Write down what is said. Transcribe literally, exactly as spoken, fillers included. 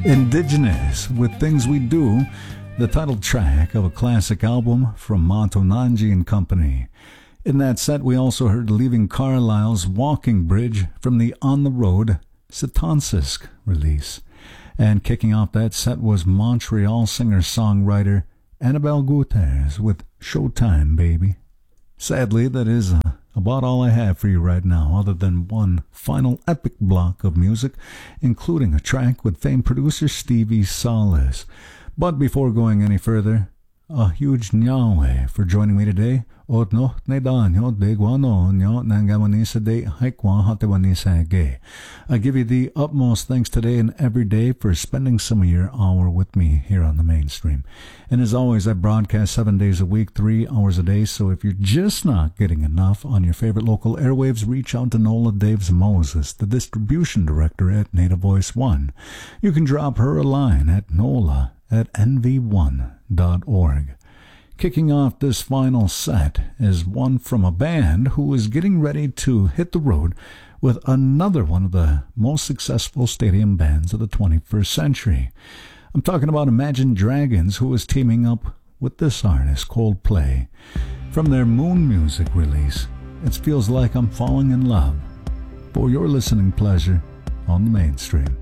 Indigenous with Things We Do, the title track of a classic album from Mato Nanji and Company. In that set, we also heard Leaving Carlisle's Walking Bridge from the On the Road Sitansisk release. And kicking off that set was Montreal singer-songwriter Annabelle Guterres with Showtime, Baby. Sadly, that is uh, about all I have for you right now, other than one final epic block of music, including a track with famed producer Stevie Salas. But before going any further, a huge nyawe for joining me today. Ot no ne danyo de guano nyo nangawanisa de haikwa hatewanisa ge. I give you the utmost thanks today and every day for spending some of your hour with me here on the mainstream. And as always, I broadcast seven days a week, three hours a day. So if you're just not getting enough on your favorite local airwaves, reach out to Nola Daves Moses, the distribution director at Native Voice One. You can drop her a line at nola at n v one dot org. Kicking off this final set is one from a band who is getting ready to hit the road with another one of the most successful stadium bands of the twenty-first century. I'm talking about Imagine Dragons, who is teaming up with this artist, Coldplay. From their Moon Music release, it feels like I'm falling in love. For your listening pleasure on the mainstream.